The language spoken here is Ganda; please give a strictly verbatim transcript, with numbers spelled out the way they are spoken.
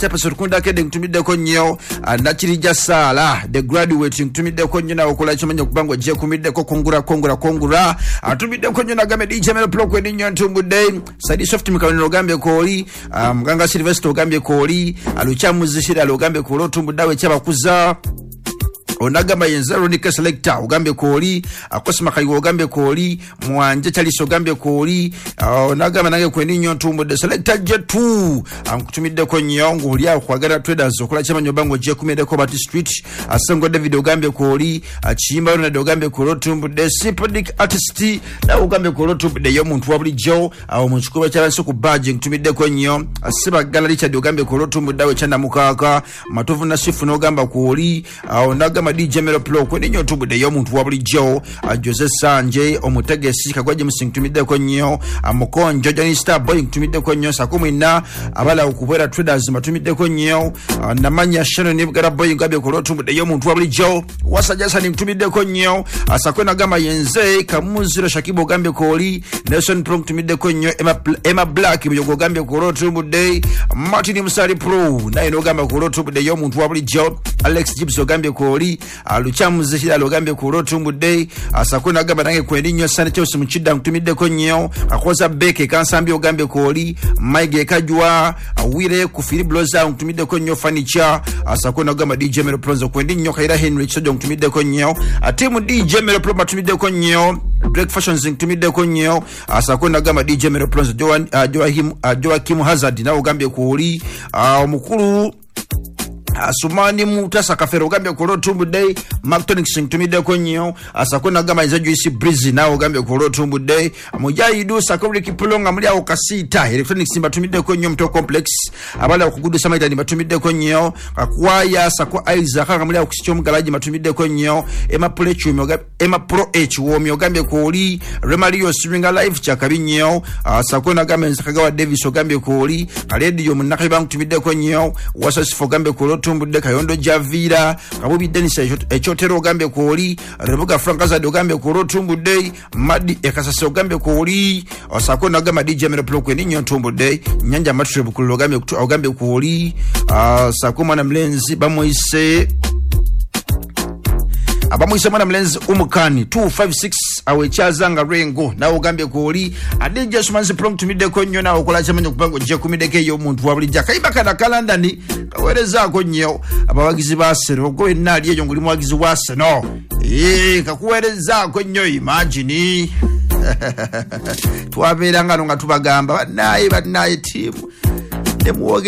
episode kunda kede ntumide ko nnyo nakirija sala the graduate ntumide ko nnyo na okola kimanya kubango je kumide ko kongura kongura kongura atumide ko nnyo na game D J Melo Pro kwe nnyo ntumbude Sadi Soft Mikalino gambe koli mganga Sylvester gambe koli alucha muzishira logambe ko lotumbudawe cyabakuza onagamba yenzero nika selector ugambe koli akosima kayi ugambe koli mwanje chaliso ugambe koli onagamba nange kweni nyo tumbude selector jetu ankutumide ko nyongo lya kwagara traders okola chama nyobango je kumede ko Bati Street asengo David ugambe koli achimba na ugambe kolo tumbude sympathetic artist na ugambe kolo tumbude yo muntu wabuli jo awo munchikuba cyabanso ku badge ntumide ko nyo asiba gala Richard ugambe kolo tumbude we chana mukaka matovu na sifu no gamba koli onagamba D J Melo Pro kwe ninyo tubude yo muntu wabuli jo Jose Sanje omutegesi kagwaje musintumide ko nnyo amukonjo Johnny Star Boy ntumide ko nnyo sakumina abala okubera traders matumide ko nnyo namanya Shannon nibgara Boy ngabe ko lotumbude yo muntu wabuli jo wasajasa ni ntumide ko nnyo asakona gama yenze kamuziro Shakibo gambe koli Nelson Pro ntumide ko nnyo Emma, Emma Black byogo gambe ko lotumbude Martin Musari Pro na ino gambe ko lotumbude yo muntu wabuli jo Alex Gibson gambe koli aluchamu zishira logambe ku lotumbude asakona gamba nange kwendi nnyo sane cyose mukidda ntumide ko nnyo akoza beke kansambi ogambe koli Mike kajwa awire ku Philip Bloza ntumide ko nnyo furniture asakona gamba D J Melo Pro kwendi nnyo kaira Henry Chisojo ntumide ko nnyo atimu D J Melo Pro matumide ko nnyo Drake Fashions ntumide ko nnyo asakona gamba D J Melo Pro Joan Joachim Joachim Hazard na ogambe koli omukulu Asumani mutasa kafero gambe ko lotumbude Mactonic sing tumide ko nnyo asakona gama izajo isi breeze nawo gambe ko lotumbude mujayidu sakobri kipulonga muli awo kasita electronic simba tumide ko nnyo mto complex abala okugudu samaita ni batumide ko nnyo akwaya sako Isaac kanga muli awo kisicho mugalaji matumide ko nnyo Emma Pro H Emma Pro H wo myogambe ko oli Remario Swinga Live chakabi nnyo asakona gama nzakagawa Davis ogambe ko oli kaledi yo munaka bang tumide ko nnyo wasasi fo gambe ko tumbude Kayondo Javira kabubi Dennis echotero gambe koli Rebuka Frankaza do gambe ko tumbude Madi ekasase gambe koli osakona gama D J Melo Pro kwe ninyo tumbude Nyanja Matre bukulo gambe kutu gambe koli sakoma na mlenzi bamoise abamuise mwana mlenzi umukani two five six awechazanga rengo na ugambe koli adinja sumanzi Pro tumide ko nnyo na okola chamanyo kubango je kumideke yo muntu wabuli jaka kana kalanda ni kawereza ko nnyo abawagizi basero go enali eyo nguli mwagizi wase no eh kakuwereza ko nnyo imagine twabera ngano ngatubagamba naye banaye team demuoge